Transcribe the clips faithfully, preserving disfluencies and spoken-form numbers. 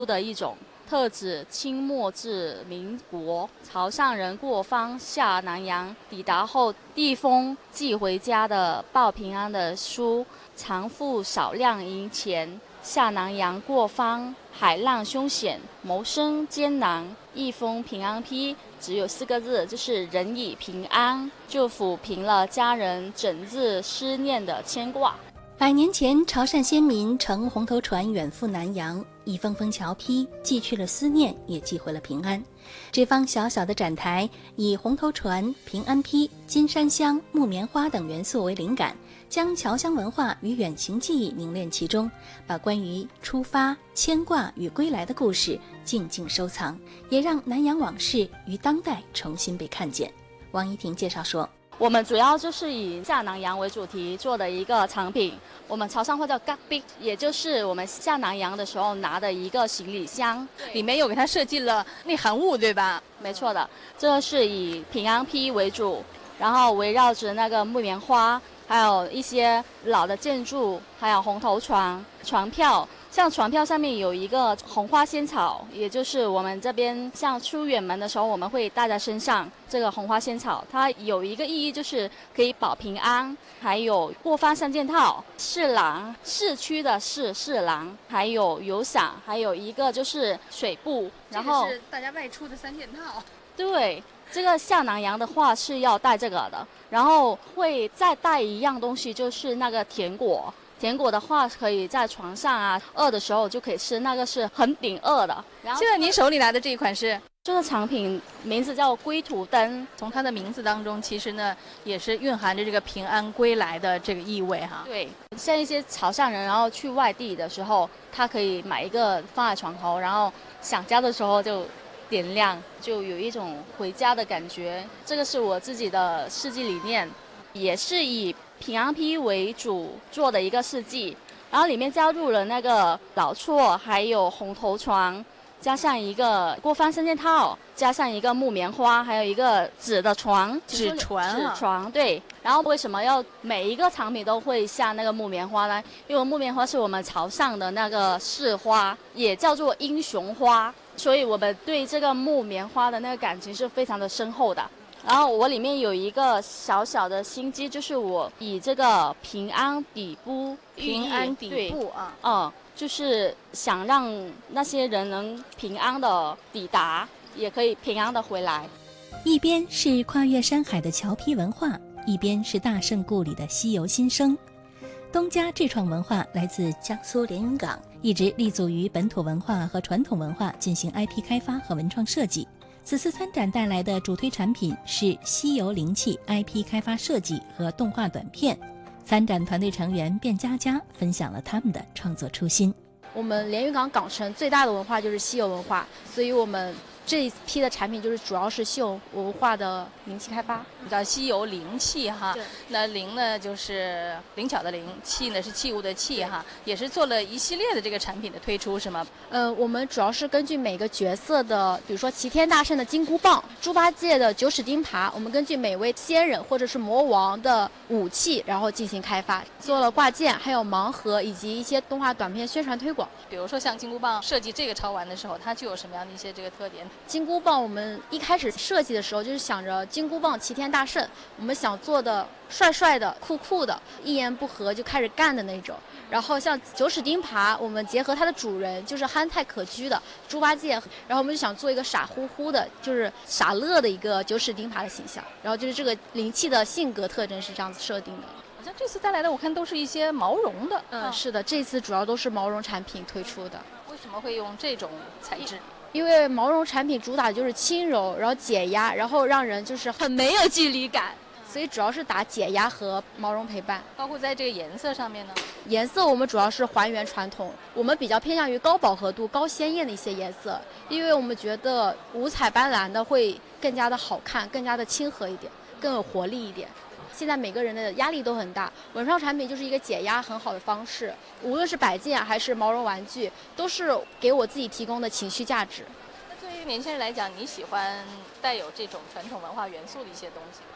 的一种，特指清末至民国潮汕人过方下南洋，抵达后递封寄回家的报平安的书，常附少量银钱。下南洋过方，海浪凶险，谋生艰难，一封平安批，只有四个字，就是人已平安，就抚平了家人整日思念的牵挂。 百年前，潮汕先民乘红头船远赴南洋，一封封侨批寄去了思念，也寄回了平安。这方小小的展台，以红头船、平安批、金山香、木棉花等元素为灵感，将侨乡文化与远行记忆凝练其中，把关于出发、牵挂与归来的故事静静收藏，也让南洋往事于当代重新被看见。王依婷介绍说， 我们主要就是以下南洋为主题做的一个产品，我们潮汕话叫嘎逼，也就是我们下南洋的时候拿的一个行李箱， 里面有给它设计了内含物，对吧？ 没错的，这是以平安批为主，然后围绕着那个木棉花，还有一些老的建筑，还有红头船、船票。像船票上面有一个红花仙草，也就是我们这边像出远门的时候我们会带在身上，这个红花仙草它有一个意义，就是可以保平安。还有过方三件套，市郎，市区的市市郎，还有油伞，还有一个就是水布，然后这是大家外出的三件套。 对，这个下南洋的话是要带这个的，然后会再带一样东西，就是那个甜果。甜果的话可以在床上啊，饿的时候就可以吃，那个是很顶饿的。然后现在您手里拿的这一款是这个产品名字叫归途灯， 从它的名字当中其实呢也是蕴含着这个平安归来的这个意味哈。 对，像一些潮汕人然后去外地的时候，他可以买一个放在床头，然后想家的时候就点亮，就有一种回家的感觉。这个是我自己的设计理念，也是以平安批为主做的一个事迹，然后里面加入了那个老厝，还有红头床，加上一个过方三件套，加上一个木棉花，还有一个纸的床， 纸船啊， 纸床对。然后为什么要每一个产品都会下那个木棉花呢？因为木棉花是我们潮汕的那个市花，也叫做英雄花，所以我们对这个木棉花的那个感情是非常的深厚的。然后我里面有一个小小的心机，就是我以这个平安底部， 平安底部啊， 嗯，就是想让那些人能平安的抵达，也可以平安的回来。 一边是跨越山海的侨批文化，一边是大圣故里的西游新生。东家智创文化来自江苏连云港，一直立足于本土文化和传统文化进行 I P 开发和文创设计。此次参展带来的主推产品是西游灵气 I P 开发设计和动画短片。参展团队成员卞佳佳分享了他们的创作初心。 我们连云港港城最大的文化就是西游文化，所以我们这一批的产品就是主要是西游文化的灵气开发， 叫西游灵气哈。 对， 那灵呢就是灵巧的灵，气呢是器物的器哈，也是做了一系列的这个产品的推出是吗？ 呃，我们主要是根据每个角色的，比如说齐天大圣的金箍棒，猪八戒的九齿钉耙，我们根据每位仙人或者是魔王的武器，然后进行开发，做了挂件，还有盲盒以及一些动画短片宣传推广。 比如说像金箍棒设计这个潮玩的时候，它具有什么样的一些这个特点？ 金箍棒我们一开始设计的时候就是想着金箍棒齐天大圣，我们想做的帅帅的、酷酷的，一言不合就开始干的那种。然后像九齿钉耙，我们结合它的主人就是憨态可掬的猪八戒，然后我们就想做一个傻乎乎的，就是傻乐的一个九齿钉耙的形象。然后就是这个灵气的性格特征是这样子设定的。 好像这次带来的我看都是一些毛绒的。 嗯，是的，这次主要都是毛绒产品推出的。 为什么会用这种材质？ 因为毛绒产品主打的就是轻柔，然后解压，然后让人就是很没有距离感，所以主要是打解压和毛绒陪伴。 包括在这个颜色上面呢， 颜色我们主要是还原传统，我们比较偏向于高饱和度、高鲜艳的一些颜色，因为我们觉得五彩斑斓的会更加的好看，更加的亲和一点，更有活力一点。现在每个人的压力都很大，文创产品就是一个解压很好的方式，无论是摆件还是毛绒玩具，都是给我自己提供的情绪价值。 那对于年轻人来讲，你喜欢带有这种传统文化元素的一些东西吗？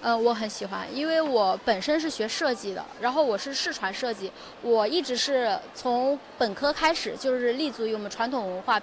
嗯，我很喜欢，因为我本身是学设计的，然后我是视传设计，我一直是从本科开始就是立足于我们传统文化